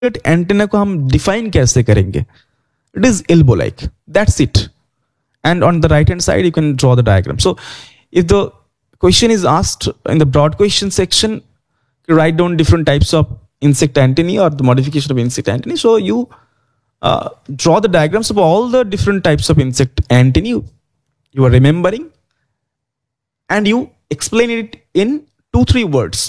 Antenna को हम define कैसे करेंगे? It is elbow-like. That's it. And on the right hand side, you can draw the diagram. So if the question is asked in the broad question section, you write down different types of insect antennae or the modification of insect antennae. So you draw the diagrams of all the different types of insect antennae you are remembering, and you explain it in 2-3 words.